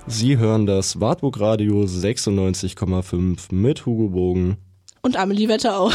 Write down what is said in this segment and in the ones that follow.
Sie hören das Wartburg Radio 96,5 mit Hugo Bogen. Und Amelie Wetterau.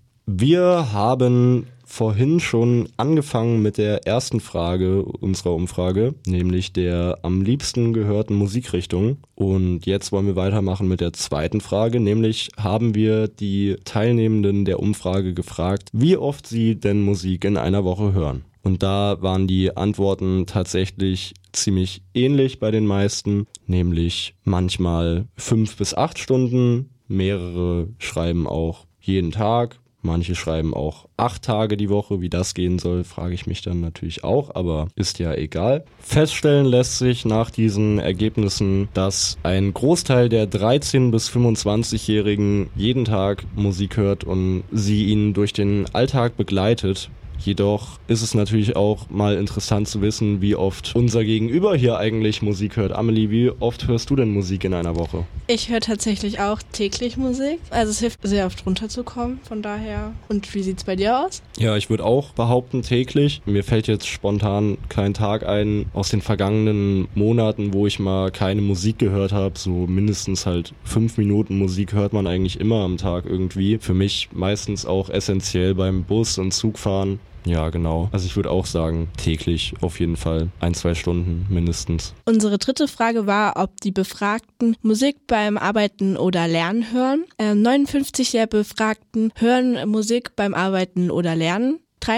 Wir haben vorhin schon angefangen mit der ersten Frage unserer Umfrage, nämlich der am liebsten gehörten Musikrichtung. Und jetzt wollen wir weitermachen mit der zweiten Frage, nämlich haben wir die Teilnehmenden der Umfrage gefragt, wie oft sie denn Musik in einer Woche hören. Und da waren die Antworten tatsächlich ziemlich ähnlich bei den meisten, nämlich manchmal 5 bis 8 Stunden, mehrere schreiben auch jeden Tag. Manche schreiben auch 8 Tage die Woche. Wie das gehen soll, frage ich mich dann natürlich auch, aber ist ja egal. Feststellen lässt sich nach diesen Ergebnissen, dass ein Großteil der 13- bis 25-Jährigen jeden Tag Musik hört und sie ihn durch den Alltag begleitet. Jedoch ist es natürlich auch mal interessant zu wissen, wie oft unser Gegenüber hier eigentlich Musik hört. Amelie, wie oft hörst du denn Musik in einer Woche? Ich höre tatsächlich auch täglich Musik. Also es hilft sehr oft runterzukommen, von daher. Und wie sieht's bei dir aus? Ja, ich würde auch behaupten täglich. Mir fällt jetzt spontan kein Tag ein aus den vergangenen Monaten, wo ich mal keine Musik gehört habe. So mindestens halt 5 Minuten Musik hört man eigentlich immer am Tag irgendwie. Für mich meistens auch essentiell beim Bus- und Zugfahren. Ja, genau. Also ich würde auch sagen, täglich auf jeden Fall 1-2 Stunden mindestens. Unsere dritte Frage war, ob die Befragten Musik beim Arbeiten oder Lernen hören. 59 der Befragten hören Musik beim Arbeiten oder Lernen.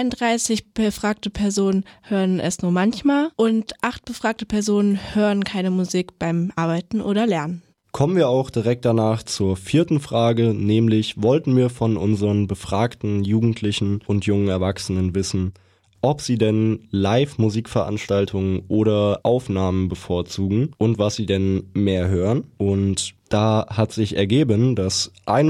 33 befragte Personen hören es nur manchmal und 8 befragte Personen hören keine Musik beim Arbeiten oder Lernen. Kommen wir auch direkt danach zur vierten Frage, nämlich wollten wir von unseren befragten Jugendlichen und jungen Erwachsenen wissen, ob sie denn Live-Musikveranstaltungen oder Aufnahmen bevorzugen und was sie denn mehr hören. Und da hat sich ergeben, dass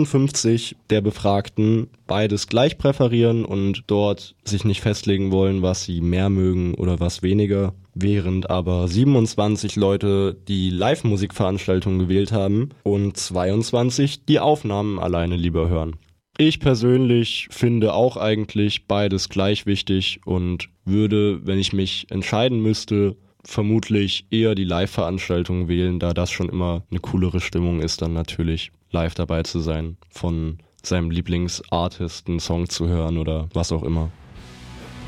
51 der Befragten beides gleich präferieren und dort sich nicht festlegen wollen, was sie mehr mögen oder was weniger. Während aber 27 Leute die Live-Musikveranstaltungen gewählt haben und 22 die Aufnahmen alleine lieber hören. Ich persönlich finde auch eigentlich beides gleich wichtig und würde, wenn ich mich entscheiden müsste, vermutlich eher die Live-Veranstaltung wählen, da das schon immer eine coolere Stimmung ist, dann natürlich live dabei zu sein, von seinem Lieblingsartist einen Song zu hören oder was auch immer.